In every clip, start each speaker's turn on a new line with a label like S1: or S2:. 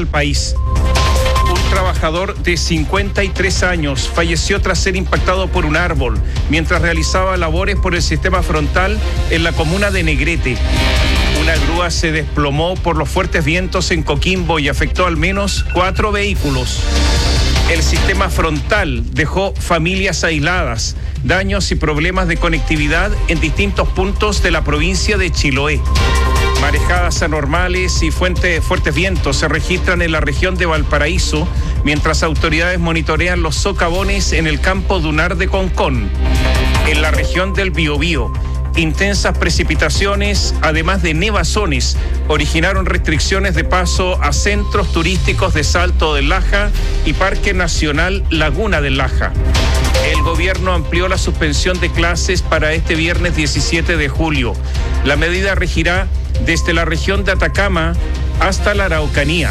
S1: al país. Un trabajador de 53 años falleció tras ser impactado por un árbol mientras realizaba labores por el sistema frontal en la comuna de Negrete. Una grúa se desplomó por los fuertes vientos en Coquimbo y afectó al menos 4 vehículos. El sistema frontal dejó familias aisladas, daños y problemas de conectividad en distintos puntos de la provincia de Chiloé. Marejadas anormales y fuertes vientos se registran en la región de Valparaíso, mientras autoridades monitorean los socavones en el campo dunar de Concón. En la región del Biobío, intensas precipitaciones, además de nevazones, originaron restricciones de paso a centros turísticos de Salto del Laja y Parque Nacional Laguna del Laja. El gobierno amplió la suspensión de clases para este viernes 17 de julio. La medida regirá desde la región de Atacama hasta la Araucanía.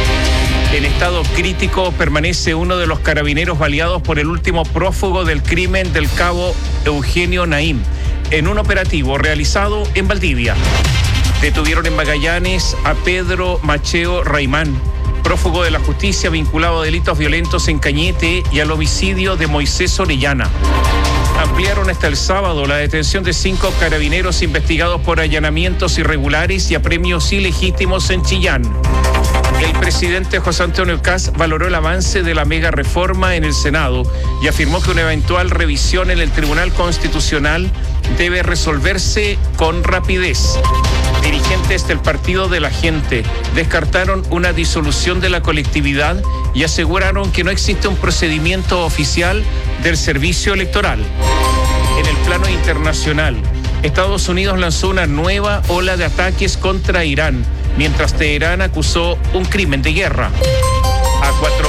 S1: En estado crítico permanece uno de los carabineros baleados por el último prófugo del crimen del cabo Eugenio Naim, en un operativo realizado en Valdivia. Detuvieron en Magallanes a Pedro Macheo Raimán, prófugo de la justicia vinculado a delitos violentos en Cañete y al homicidio de Moisés Orellana. Ampliaron hasta el sábado la detención de 5 carabineros investigados por allanamientos irregulares y apremios ilegítimos en Chillán. El presidente José Antonio Kast valoró el avance de la mega reforma en el Senado y afirmó que una eventual revisión en el Tribunal Constitucional debe resolverse con rapidez. Dirigentes del Partido de la Gente descartaron una disolución de la colectividad y aseguraron que no existe un procedimiento oficial del servicio electoral. En el plano internacional, Estados Unidos lanzó una nueva ola de ataques contra Irán, mientras Teherán acusó un crimen de guerra. A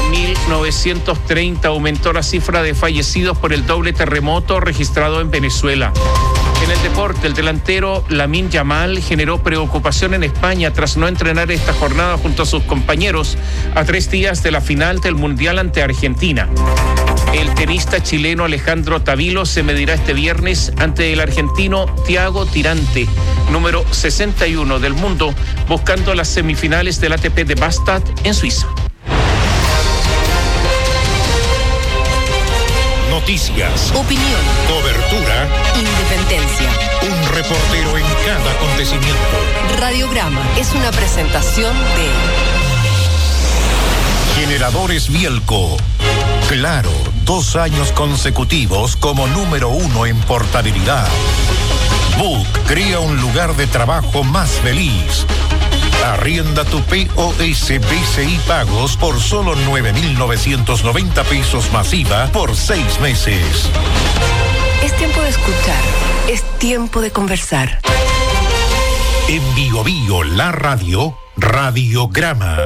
S1: 4.930 aumentó la cifra de fallecidos por el doble terremoto registrado en Venezuela. En el deporte, el delantero Lamine Yamal generó preocupación en España tras no entrenar esta jornada junto a sus compañeros a 3 días de la final del Mundial ante Argentina. El tenista chileno Alejandro Tavilo se medirá este viernes ante el argentino Thiago Tirante, número 61 del mundo, buscando las semifinales del ATP de Bastad en Suiza.
S2: Noticias,
S3: opinión,
S2: cobertura,
S3: independencia.
S2: Un reportero en cada acontecimiento.
S3: Radiograma es una presentación de
S2: Generadores Bielco. Claro, 2 años consecutivos como número 1 en portabilidad. Book crea un lugar de trabajo más feliz. Arrienda tu POS BCI Pagos por solo 9.990 pesos masiva por 6 meses.
S3: Es tiempo de escuchar, es tiempo de conversar.
S2: En Bio Bio, la radio, Radiograma.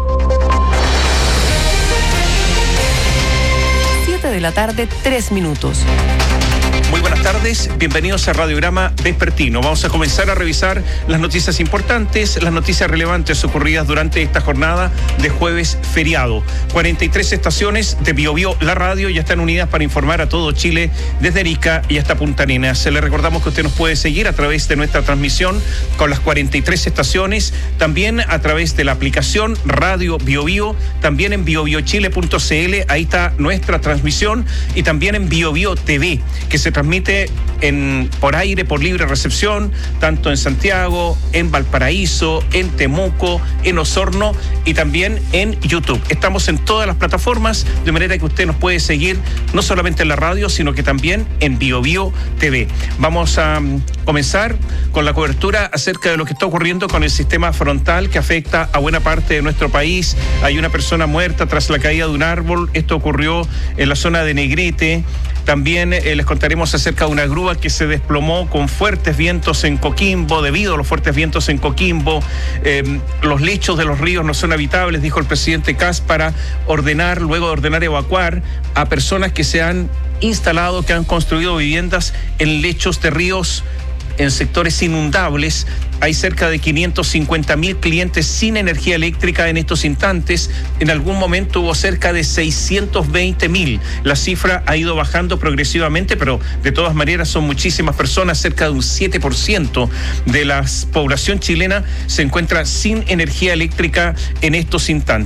S3: 7 de la tarde, 3 minutos.
S1: Muy buenas tardes, bienvenidos a Radiograma Vespertino. Vamos a comenzar a revisar las noticias importantes, las noticias relevantes ocurridas durante esta jornada de jueves feriado. 43 estaciones de Bio Bio, la radio, ya están unidas para informar a todo Chile desde Arica y hasta Punta Arenas. Le recordamos que usted nos puede seguir a través de nuestra transmisión con las 43 estaciones, también a través de la aplicación Radio Bio Bio, también en biobiochile.cl, ahí está nuestra transmisión, y también en Bio Bio TV, que se transmite por aire, por libre recepción, tanto en Santiago, en Valparaíso, en Temuco, en Osorno y también en YouTube. Estamos en todas las plataformas, de manera que usted nos puede seguir no solamente en la radio, sino que también en Bio Bio TV. Vamos a comenzar con la cobertura acerca de lo que está ocurriendo con el sistema frontal que afecta a buena parte de nuestro país. Hay una persona muerta tras la caída de un árbol. Esto ocurrió en la zona de Negrete. También les contaremos acerca de una grúa que se desplomó con fuertes vientos en Coquimbo. Debido a los fuertes vientos en Coquimbo, los lechos de los ríos no son habitables, dijo el presidente Kast, para luego de ordenar evacuar a personas que se han instalado, que han construido viviendas en lechos de ríos, en sectores inundables. Hay cerca de 550.000 clientes sin energía eléctrica en estos instantes. En algún momento hubo cerca de 620.000. La cifra ha ido bajando progresivamente, pero de todas maneras son muchísimas personas. Cerca de un 7% de la población chilena se encuentra sin energía eléctrica en estos instantes.